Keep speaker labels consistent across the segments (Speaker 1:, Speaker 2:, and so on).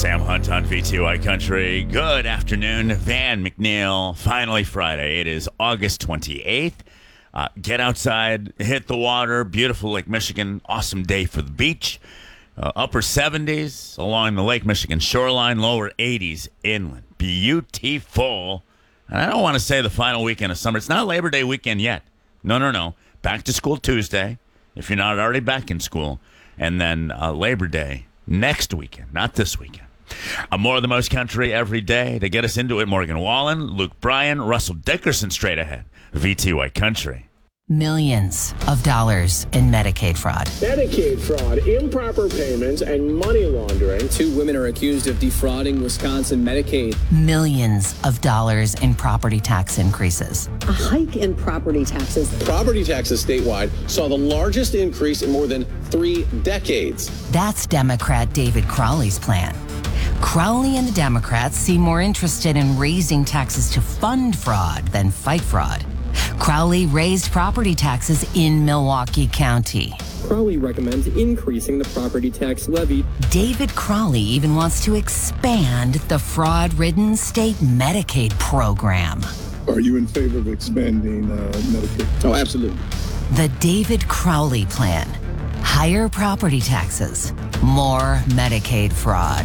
Speaker 1: Sam Hunt on VTY Country. Good afternoon, Van McNeil. Finally Friday. It is August 28th. Get outside, hit the water. Beautiful Lake Michigan. Awesome day for the beach. Upper 70s along the Lake Michigan shoreline. Lower 80s inland. Beautiful. And I don't want to say the final weekend of summer. It's not Labor Day weekend yet. No. Back to school Tuesday, if you're not already back in school. And then Labor Day next weekend, not this weekend. More of the most country every day. To get us into it, Morgan Wallen, Luke Bryan, Russell Dickerson straight ahead. VTY Country.
Speaker 2: Millions of dollars in Medicaid fraud.
Speaker 3: Medicaid fraud, improper payments, and money laundering.
Speaker 4: 2 women are accused of defrauding Wisconsin Medicaid.
Speaker 2: Millions of dollars in property tax increases.
Speaker 5: A hike in property taxes.
Speaker 6: Property taxes statewide saw the largest increase in more than 3 decades.
Speaker 2: That's Democrat David Crowley's plan. Crowley and the Democrats seem more interested in raising taxes to fund fraud than fight fraud. Crowley raised property taxes in Milwaukee County.
Speaker 7: Crowley recommends increasing the property tax levy.
Speaker 2: David Crowley even wants to expand the fraud-ridden state Medicaid program.
Speaker 8: Are you in favor of expanding Medicaid?
Speaker 6: Oh, absolutely.
Speaker 2: The David Crowley plan. Higher property taxes, more Medicaid fraud.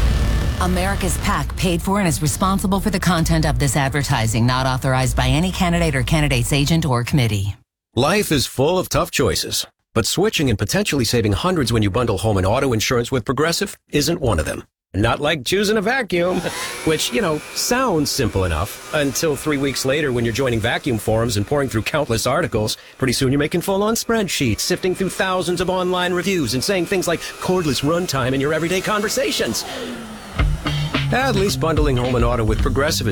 Speaker 2: America's PAC paid for and is responsible for the content of this advertising, not authorized by any candidate or candidate's agent or committee.
Speaker 9: Life is full of tough choices, but switching and potentially saving hundreds when you bundle home and auto insurance with Progressive isn't one of them. Not like choosing a vacuum, which, sounds simple enough until 3 weeks later when you're joining vacuum forums and pouring through countless articles. Pretty soon you're making full-on spreadsheets, sifting through thousands of online reviews and saying things like cordless runtime in your everyday conversations. At least bundling home and auto with Progressive